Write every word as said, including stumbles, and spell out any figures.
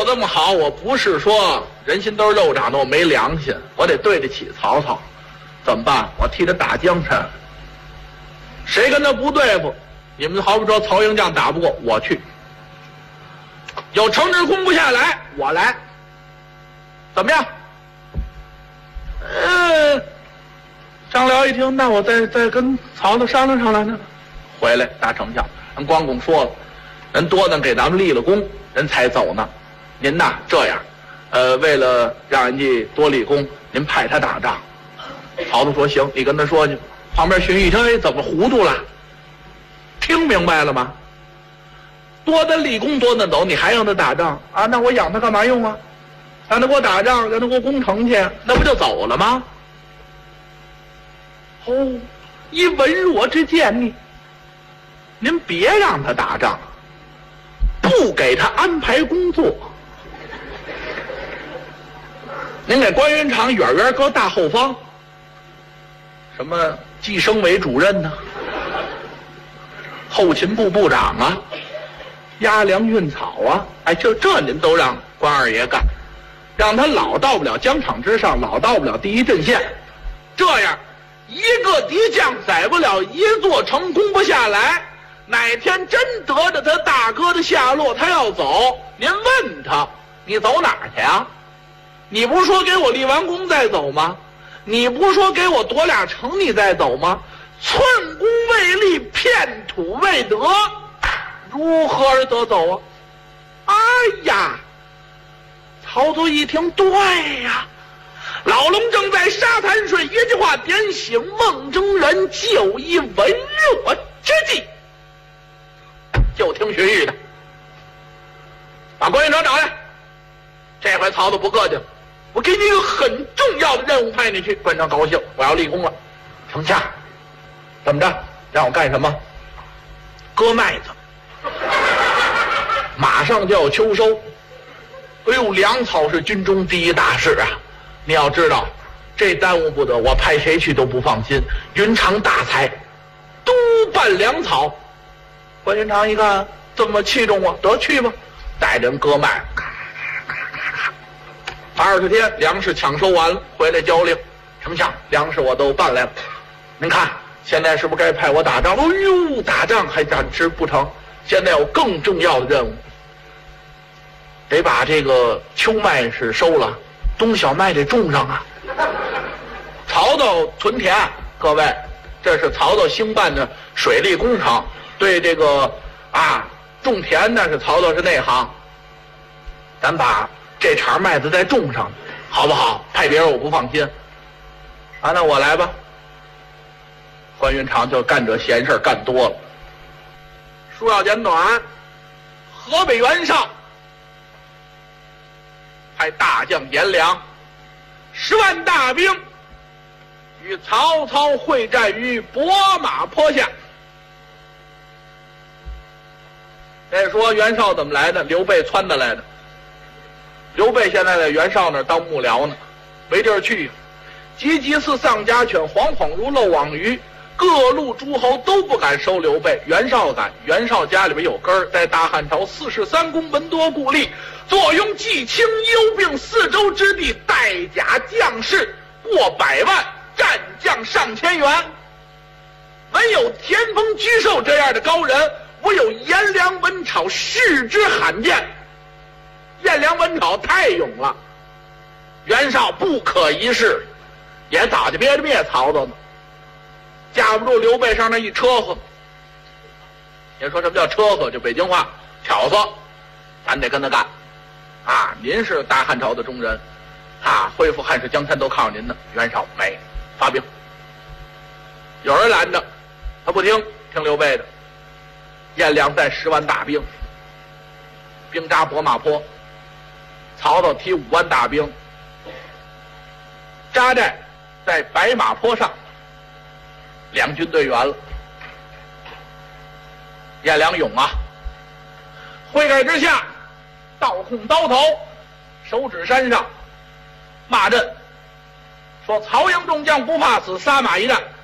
这么好，我不是说人心都是肉长的，我没良心，我得对得起曹操。怎么办？我替他打江山。谁跟他不对付？你们好比说曹营将打不过，我去。有城池攻不下来，我来。怎么样？呃，张辽一听，那我再再跟曹操商量商量呢。回来大丞相，人关公说了，人多呢给咱们立了功，人才走呢。您呐这样，呃，为了让人家多立功，您派他打仗。曹操说行，你跟他说去。旁边荀彧一听，哎，怎么糊涂了？听明白了吗？多的立功多的走，你还让他打仗啊？那我养他干嘛用啊？让他给我打仗，让他给我攻城去，那不就走了吗？哦，以文弱之见你，您别让他打仗，不给他安排工作。您给关云长远远搁大后方，什么计生委主任呢？后勤部部长啊，押粮运草啊，哎，就这您都让关二爷干，让他老到不了疆场之上，老到不了第一阵线，这样一个敌将宰不了一座城，攻不下来，哪天真得着他大哥的下落，他要走，您问他，你走哪儿去啊？你不是说给我立完功再走吗？你不是说给我夺俩城你再走吗？寸功未立，片土未得，如何而得走啊？哎呀，曹操一听，对呀，老龙正在沙滩睡，一句话点醒梦中人，就以文弱之计。就听荀彧的，把关云长找来。这回曹操不客气了，我给你一个很重要的任务派你去。关云长高兴，我要立功了。丞相，怎么着？让我干什么？割麦子。马上就要秋收，哎呦，粮草是军中第一大事啊！你要知道，这耽误不得，我派谁去都不放心。云长大才，督办粮草。关云长一看这么器重我，得去吧，带人割麦，二十天粮食抢收完了，回来交令，丞相，粮食我都办来了。您看现在是不是该派我打仗？哦呦，打仗还暂时不成，现在有更重要的任务，得把这个秋麦是收了，冬小麦得种上啊。曹操屯田，各位，这是曹操兴办的水利工程，对这个啊种田呢是曹操是内行，咱把这茬麦子再种上，好不好？派别人我不放心。啊，那我来吧。关云长就干这闲事干多了。书要简短，河北袁绍派大将颜良十万大兵与曹操会战于博马坡下。再说袁绍怎么来的？刘备撺的来的。刘备现在在袁绍那儿当幕僚呢，没地儿去，急急似丧家犬，惶惶如漏网鱼。各路诸侯都不敢收刘备，袁绍敢。袁绍家里边有根儿，在大汉朝四世三公，文多故吏，坐拥冀青幽并四州之地，带甲将士过百万，战将上千员。唯有田丰、沮授这样的高人，唯有颜良、文晁视之罕见。颜良、文晁太勇了，袁绍不可一世，也早就憋着灭曹操呢。架不住刘备上那一车喝，也说什么叫车喝，就北京话挑唆，咱得跟他干啊！您是大汉朝的忠人啊，恢复汉室江山都靠您的。袁绍没发兵，有人拦着他不听，听刘备的。颜良带十万大兵兵扎博马坡，曹操提五万大兵扎寨在白马坡上，两军队员了。颜良勇啊，挥盖之下倒控刀头，手指山上骂阵，说曹营众将不怕死，撒马一战。